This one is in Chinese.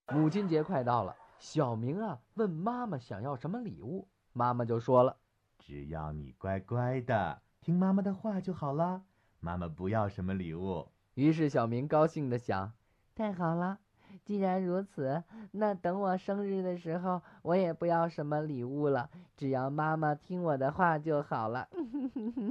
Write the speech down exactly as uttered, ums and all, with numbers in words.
母亲节快到了，小明啊问妈妈想要什么礼物，妈妈就说了： 只要你乖乖的听妈妈的话就好了，妈妈不要什么礼物。 于是小明高兴地想：太好了，既然如此，那等我生日的时候，我也不要什么礼物了，只要妈妈听我的话就好了。